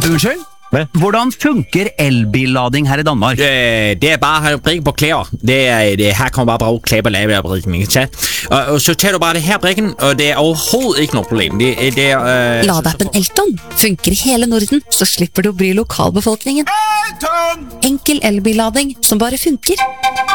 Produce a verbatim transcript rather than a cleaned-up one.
Unnskyld? Hvad? Hvordan funker elbillading her i Danmark? Øh, det er bare at have brikken på klæder. Det er, det, her kommer bare brug klæber lave brikken, ikke sant? Og, og så tager du bare det her brikken, og det er overhovedet ikke noe problem. Det, det er... Øh, Ladeappen Elton funker i hele Norden, så slipper du å bry lokalbefolkningen. Enkel elbillading som bare funker.